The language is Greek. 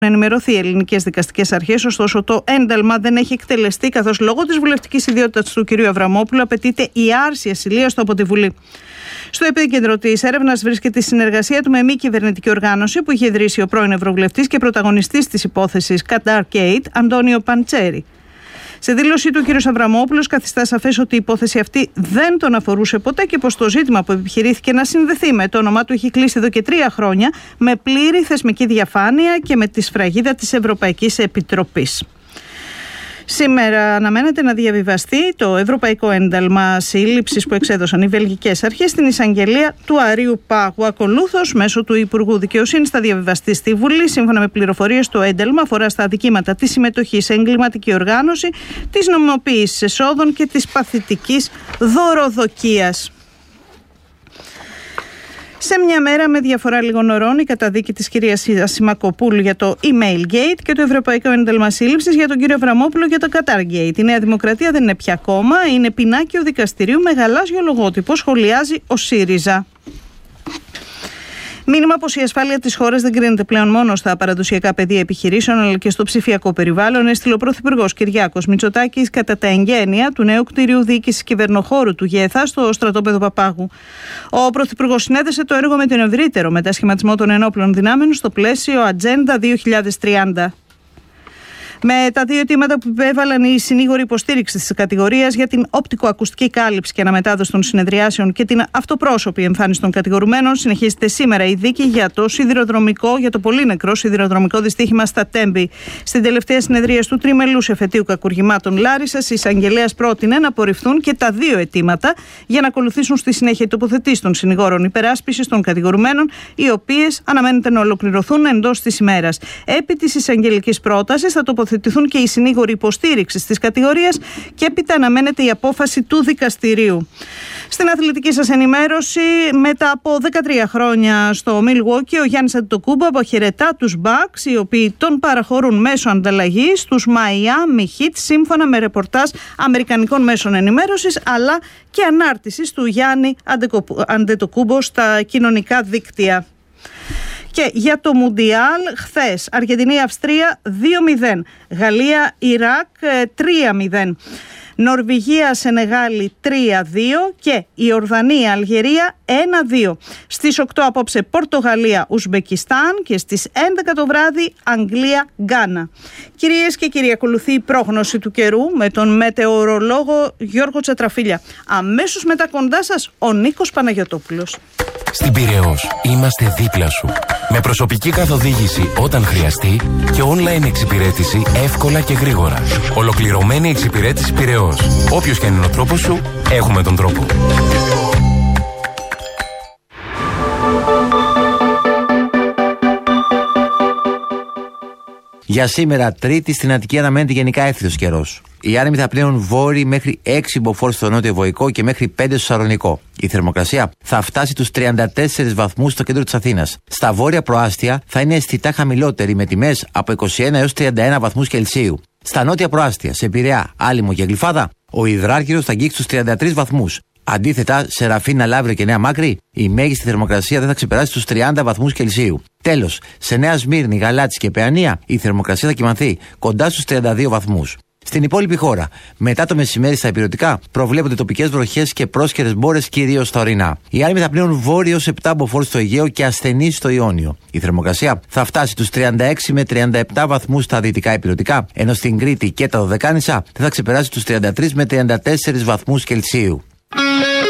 ενημερωθεί οι ελληνικές δικαστικές αρχές, ωστόσο το ένταλμα δεν έχει εκτελεστεί, καθώς λόγω της βουλευτικής ιδιότητας του κ. Αβραμόπουλου απαιτείται η άρση ασυλίας του από τη Βουλή. Στο επίκεντρο της έρευνας βρίσκεται η συνεργασία του με μη κυβερνητική οργάνωση που είχε ιδρύσει ο πρώην Ευρωβουλευτής και πρωταγωνιστής της υπόθεσης Qatargate, Αντώνιο Παντσέρη. Σε δήλωσή του, ο κ. Αβραμόπουλος καθιστά σαφές ότι η υπόθεση αυτή δεν τον αφορούσε ποτέ και πως το ζήτημα που επιχειρήθηκε να συνδεθεί με το όνομά του έχει κλείσει εδώ και 3 χρόνια με πλήρη θεσμική διαφάνεια και με τη σφραγίδα της Ευρωπαϊκής Επιτροπής. Σήμερα αναμένεται να διαβιβαστεί το Ευρωπαϊκό Ένταλμα Σύλληψης που εξέδωσαν οι βελγικές αρχές στην εισαγγελία του Αρείου Πάγου. Ακολούθως, μέσω του Υπουργού Δικαιοσύνης, θα διαβιβαστεί στη Βουλή. Σύμφωνα με πληροφορίες, το ένταλμα αφορά στα αδικήματα της συμμετοχής σε εγκληματική οργάνωση, της νομιμοποίησης εσόδων και της παθητικής δωροδοκίας. Σε μια μέρα με διαφορά λίγων ωρών, η καταδίκη της κυρίας Ασημακοπούλου για το Email Gate και το Ευρωπαϊκό Ένταλμα Σύλληψης για τον κύριο Αβραμόπουλο για το Qatargate. Η Νέα Δημοκρατία δεν είναι πια κόμμα, είναι πινάκιο δικαστηρίου με γαλάζιο λογότυπο, σχολιάζει ο ΣΥΡΙΖΑ. Μήνυμα πως η ασφάλεια της χώρας δεν κρίνεται πλέον μόνο στα παραδοσιακά πεδία επιχειρήσεων, αλλά και στο ψηφιακό περιβάλλον, έστειλε ο Πρωθυπουργός Κυριάκος Μητσοτάκης κατά τα εγγένεια του νέου κτηρίου διοίκησης κυβερνοχώρου του ΓΕΘΑ στο στρατόπεδο Παπάγου. Ο Πρωθυπουργός συνέδεσε το έργο με τον ευρύτερο μετασχηματισμό των ενόπλων δυνάμεων στο πλαίσιο Ατζέντα 2030. Με τα 2 αιτήματα που υπέβαλαν οι συνήγοροι υποστήριξη της κατηγορίας για την οπτικοακουστική κάλυψη και αναμετάδοση των συνεδριάσεων και την αυτοπρόσωπη εμφάνιση των κατηγορουμένων, συνεχίζεται σήμερα η δίκη για το πολύ νεκρό σιδηροδρομικό δυστύχημα στα Τέμπη. Στην τελευταία συνεδρία του τριμελούς εφετείου κακουργημάτων Λάρισσας, η εισαγγελέας πρότεινε να απορριφθούν και τα 2 αιτήματα για να ακολουθήσουν στη συνέχεια οι τοποθετήσεις των συνηγόρων υπεράσπισης των κατηγορουμένων, οι οποίες αναμένεται να ολοκληρωθούν εντός της ημέρας. Επί της εισαγγελικής πρότασης θα τοποθετηθούν και οι συνήγοροι υποστήριξης της κατηγορίας και έπειτα αναμένεται η απόφαση του δικαστηρίου. Στην αθλητική σας ενημέρωση, μετά από 13 χρόνια στο Milwaukee, ο Γιάννης Αντετοκούνμπο αποχαιρετά τους Bucks, οι οποίοι τον παραχωρούν μέσω ανταλλαγής στους Miami Heat, σύμφωνα με ρεπορτάζ αμερικανικών μέσων ενημέρωσης, αλλά και ανάρτησης του Γιάννη Αντετοκούνμπο στα κοινωνικά δίκτυα. Και για το Μουντιάλ, χθες Αργεντινή-Αυστρία 2-0, Γαλλία-Ιράκ 3-0, Νορβηγία-Σενεγάλη 3-2 και Ιορδανία-Αλγερία 1-2. Στις 8 απόψε Πορτογαλία-Ουσμπεκιστάν και στις 11 το βράδυ Αγγλία-Γκάνα. Κυρίες και κύριοι, ακολουθεί η πρόγνωση του καιρού με τον μετεωρολόγο Γιώργο Τσατραφίλια. Αμέσως μετά κοντά σας ο Νίκος Παναγιωτόπουλος. Στην Πειραιώς είμαστε δίπλα σου. Με προσωπική καθοδήγηση όταν χρειαστεί και online εξυπηρέτηση εύκολα και γρήγορα. Ολοκληρωμένη εξυπηρέτηση Πειραιώς. Όποιος και είναι ο τρόπος σου, έχουμε τον τρόπο. Για σήμερα, Τρίτη, στην Αττική αναμένεται γενικά εύθυτος καιρός. Οι άνεμοι θα πλέουν βόρειοι μέχρι 6 μποφόρ στο νότιο Βοϊκό και μέχρι 5 στο Σαλονικό. Η θερμοκρασία θα φτάσει τους 34 βαθμούς στο κέντρο της Αθήνας. Στα βόρεια προάστια θα είναι αισθητά χαμηλότερη με τιμές από 21 έως 31 βαθμούς Κελσίου. Στα νότια προάστια, σε Πειραιά, Άλυμο και Γλυφάδα, ο υδράργυρος θα αγγίξει τους 33 βαθμούς. Αντίθετα, σε Ραφίνα, Λαύριο και Νέα Μάκρη, η μέγιστη θερμοκρασία δεν θα ξεπεράσει τους 30 βαθμούς Κελσίου. Τέλος, σε Νέα Σμύρνη, Γαλάτσι και Παιανία, η θερμοκρασία θα κυμανθεί κοντά στους 32 βαθμούς. Στην υπόλοιπη χώρα, μετά το μεσημέρι στα ηπειρωτικά, προβλέπονται τοπικές βροχές και πρόσκαιρες μπόρες κυρίως στα ορεινά. Οι άνεμοι θα πλέουν βόρειο σε 7 μποφόρ στο Αιγαίο και ασθενείς στο Ιόνιο. Η θερμοκρασία θα φτάσει τους 36 με 37 βαθμούς στα δυτικά ηπειρωτικά, ενώ στην Κρήτη και τα Δωδεκάνησα δεν θα ξεπεράσει τους 33 με 34 βαθμούς Κελσίου.